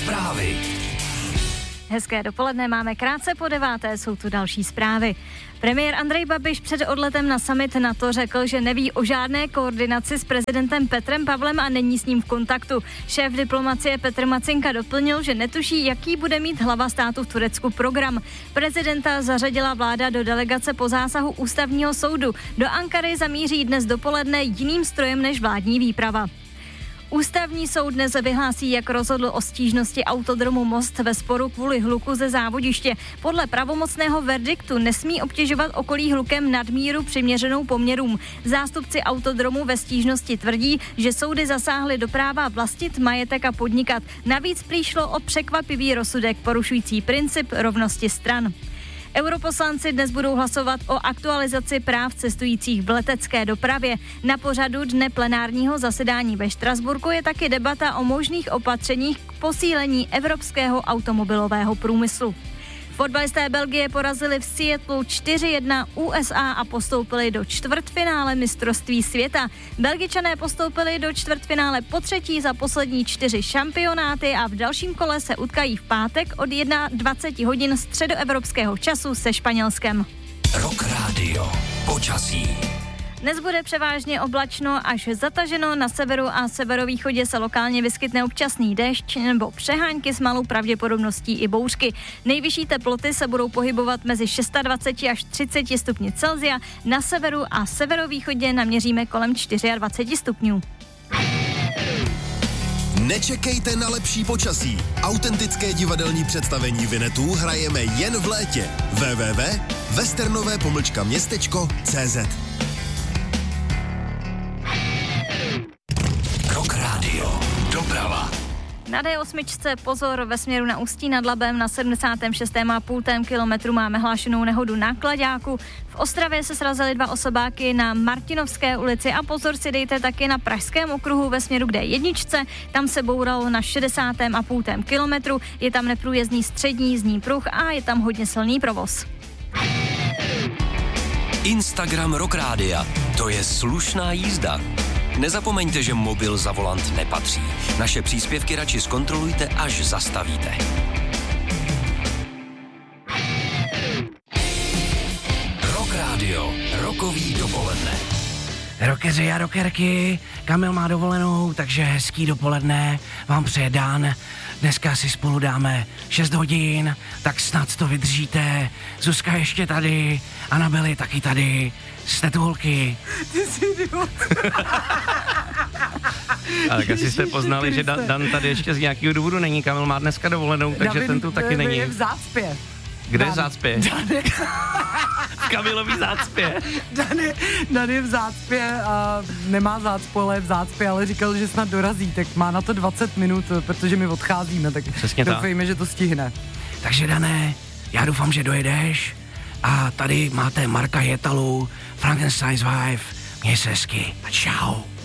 Zprávy. Hezké dopoledne, máme krátce po 9:00, jsou tu další zprávy. Premiér Andrej Babiš před odletem na summit NATO řekl, že neví o žádné koordinaci s prezidentem Petrem Pavlem a není s ním v kontaktu. Šéf diplomacie Petr Macinka doplnil, že netuší, jaký bude mít hlava státu v Turecku program. Prezidenta zařadila vláda do delegace po zásahu ústavního soudu. Do Ankary zamíří dnes dopoledne jiným strojem než vládní výprava. Ústavní soud dnes vyhlásí, jak rozhodl o stížnosti autodromu Most ve sporu kvůli hluku ze závodiště. Podle pravomocného verdiktu nesmí obtěžovat okolí hlukem nadmíru přiměřenou poměrům. Zástupci autodromu ve stížnosti tvrdí, že soudy zasáhly do práva vlastnit majetek a podnikat. Navíc prý šlo o překvapivý rozsudek porušující princip rovnosti stran. Europoslanci dnes budou hlasovat o aktualizaci práv cestujících v letecké dopravě. Na pořadu dne plenárního zasedání ve Štrasburku je taky debata o možných opatřeních k posílení evropského automobilového průmyslu. Fotbalisté Belgie porazili v Seattlu 4-1 USA a postoupili do čtvrtfinále mistrovství světa. Belgičané postoupili do čtvrtfinále potřetí za poslední 4 šampionáty a v dalším kole se utkají v pátek od 21 hodin středoevropského času se Španělskem. Rock Radio. Počasí. Dnes bude převážně oblačno až zataženo, na severu a severovýchodě se lokálně vyskytne občasný déšť nebo přehánky s malou pravděpodobností i bouřky. Nejvyšší teploty se budou pohybovat mezi 26 až 30 stupni Celsia, na severu a severovýchodě naměříme kolem 24 stupňů. Nečekejte na lepší počasí. Autentické divadelní představení Vinetů hrajeme jen v létě. www.westernové-městečko.cz Rock Radio. Doprava. Na D8 pozor, ve směru na Ústí nad Labem na 76,5 kilometru máme hlášenou nehodu na Klaďáku. V Ostravě se srazily 2 osobáky na Martinovské ulici a pozor si dejte taky na Pražském okruhu ve směru k D1. Tam se bouralo na 60,5 kilometru, je tam neprůjezdný střední jízdní pruh a je tam hodně silný provoz. Instagram Rock Rádia. To je slušná jízda. Nezapomeňte, že mobil za volant nepatří. Naše příspěvky radši zkontrolujte, až zastavíte. Rock Radio. Rokový dopoledne. Rockeři a rockerky, Kamil má dovolenou, takže hezký dopoledne vám přeje Dan. Dneska si spolu dáme 6 hodin, tak snad to vydržíte. Zuzka ještě tady, Anabely taky tady, jste tu holky. Ty jsi idiot. A tak asi jste poznali, že Dan tady ještě z nějakého důvodu není. Kamil má dneska dovolenou, takže ten tu taky není. Je v zácpě. Kde je zácpě? V Kamilový zácpě. Dan je v zácpě a nemá zácpu, ale je v zácpě, ale říkal, že snad dorazí, tak má na to 20 minut, protože my odcházíme, tak doufejme, že to stihne. Takže Dané, já doufám, že dojedeš a tady máte Marka Jetalu, Frankenstein's Wife, měj se hezky a čau.